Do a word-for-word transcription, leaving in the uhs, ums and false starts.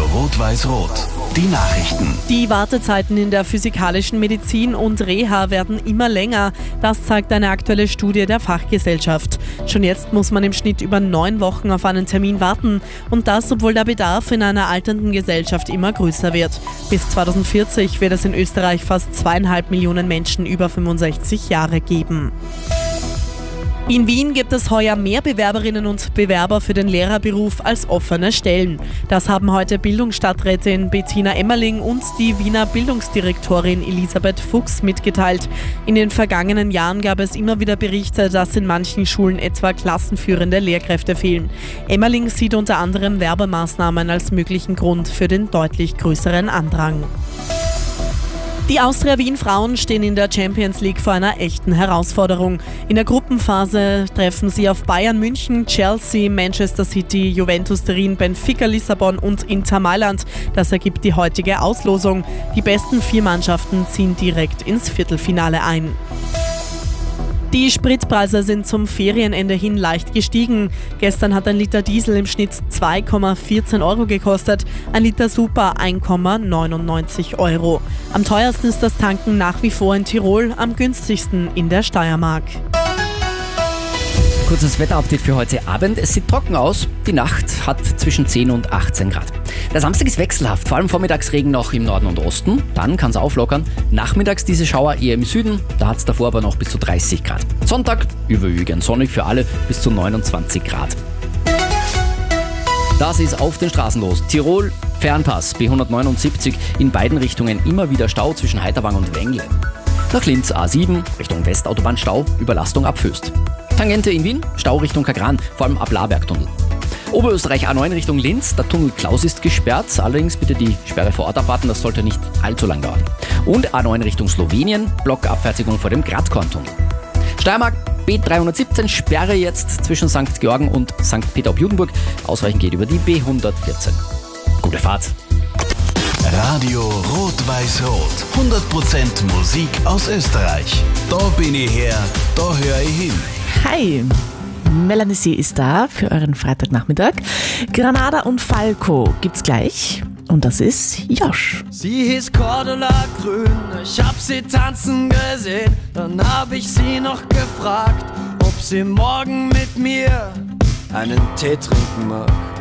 Rot-Weiß-Rot. Die Nachrichten. Die Wartezeiten in der physikalischen Medizin und Reha werden immer länger. Das zeigt eine aktuelle Studie der Fachgesellschaft. Schon jetzt muss man im Schnitt über neun Wochen auf einen Termin warten. Und das, obwohl der Bedarf in einer alternden Gesellschaft immer größer wird. Bis zweitausendvierzig wird es in Österreich fast zweieinhalb Millionen Menschen über fünfundsechzig Jahre geben. In Wien gibt es heuer mehr Bewerberinnen und Bewerber für den Lehrerberuf als offene Stellen. Das haben heute Bildungsstadträtin Bettina Emmerling und die Wiener Bildungsdirektorin Elisabeth Fuchs mitgeteilt. In den vergangenen Jahren gab es immer wieder Berichte, dass in manchen Schulen etwa klassenführende Lehrkräfte fehlen. Emmerling sieht unter anderem Werbemaßnahmen als möglichen Grund für den deutlich größeren Andrang. Die Austria Wien Frauen stehen in der Champions League vor einer echten Herausforderung. In der Gruppenphase treffen sie auf Bayern München, Chelsea, Manchester City, Juventus Turin, Benfica Lissabon und Inter Mailand. Das ergibt die heutige Auslosung. Die besten vier Mannschaften ziehen direkt ins Viertelfinale ein. Die Spritpreise sind zum Ferienende hin leicht gestiegen. Gestern hat ein Liter Diesel im Schnitt zwei Komma vierzehn Euro gekostet, ein Liter Super ein Komma neunundneunzig Euro. Am teuersten ist das Tanken nach wie vor in Tirol, am günstigsten in der Steiermark. Kurzes Wetterupdate für heute Abend. Es sieht trocken aus. Die Nacht hat zwischen zehn und achtzehn Grad. Der Samstag ist wechselhaft, vor allem Vormittagsregen noch im Norden und Osten. Dann kann es auflockern. Nachmittags diese Schauer eher im Süden. Da hat es davor aber noch bis zu dreißig Grad. Sonntag überwiegend sonnig für alle bis zu neunundzwanzig Grad. Das ist auf den Straßen los. Tirol, Fernpass B hundertneunundsiebzig. In beiden Richtungen immer wieder Stau zwischen Heiterwang und Wengle. Nach Linz A sieben, Richtung Westautobahn Stau, Überlastung ab Föst. Tangente in Wien, Stau Richtung Kagran, vor allem ab Labergtunnel. Oberösterreich A neun Richtung Linz, der Tunnel Klaus ist gesperrt, allerdings bitte die Sperre vor Ort abwarten, das sollte nicht allzu lang dauern. Und A neun Richtung Slowenien, Blockabfertigung vor dem Gradkorntunnel. Steiermark B dreihundertsiebzehn, Sperre jetzt zwischen Sankt Georgen und Sankt Peter-ob-Judenburg, Ausweichen geht über die B hundertvierzehn. Gute Fahrt! Radio Rot-Weiß-Rot. hundert Prozent Musik aus Österreich. Da bin ich her, da höre ich hin. Hi, Melanie C. ist da für euren Freitagnachmittag. Granada und Falco gibt's gleich. Und das ist Josh. Sie hieß Cordula Grün, ich hab sie tanzen gesehen. Dann hab ich sie noch gefragt, ob sie morgen mit mir einen Tee trinken mag.